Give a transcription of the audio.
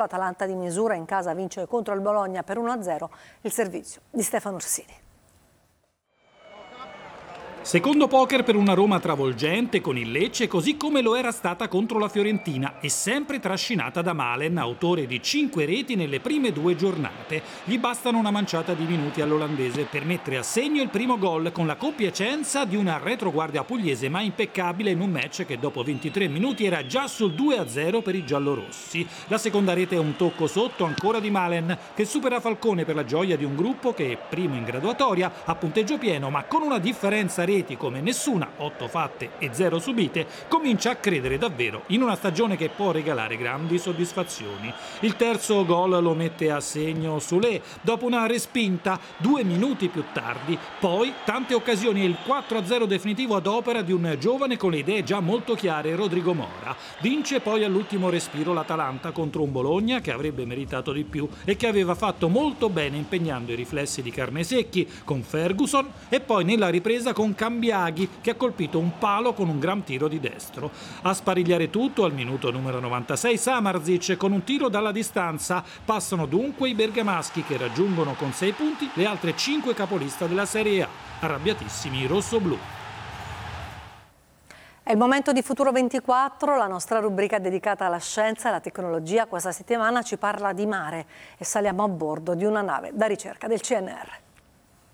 l'Atalanta di misura in casa vince contro il Bologna per 1-0, il servizio di Stefano Orsini. Secondo poker per una Roma travolgente con il Lecce, così come lo era stata contro la Fiorentina e sempre trascinata da Malen, autore di 5 reti nelle prime 2 giornate. Gli bastano una manciata di minuti all'olandese per mettere a segno il primo gol con la compiacenza di una retroguardia pugliese ma impeccabile in un match che dopo 23 minuti era già sul 2-0 per i giallorossi. La seconda rete è un tocco sotto ancora di Malen che supera Falcone per la gioia di un gruppo che è primo in graduatoria a punteggio pieno ma con una differenza reti come nessuna, 8 fatte e 0 subite, comincia a credere davvero in una stagione che può regalare grandi soddisfazioni. Il terzo gol lo mette a segno Soulé dopo una respinta 2 minuti più tardi, poi tante occasioni e il 4-0 definitivo ad opera di un giovane con le idee già molto chiare, Rodrigo Mora. Vince poi all'ultimo respiro l'Atalanta contro un Bologna che avrebbe meritato di più e che aveva fatto molto bene impegnando i riflessi di Carnesecchi con Ferguson e poi nella ripresa con Cambiaghi che ha colpito un palo con un gran tiro di destro. A sparigliare tutto al minuto numero 96 Samardzic con un tiro dalla distanza. Passano dunque i bergamaschi che raggiungono con 6 punti le altre 5 capolista della Serie A. Arrabbiatissimi i rossoblù. È il momento di Futuro 24, la nostra rubrica dedicata alla scienza e alla tecnologia. Questa settimana ci parla di mare e saliamo a bordo di una nave da ricerca del CNR.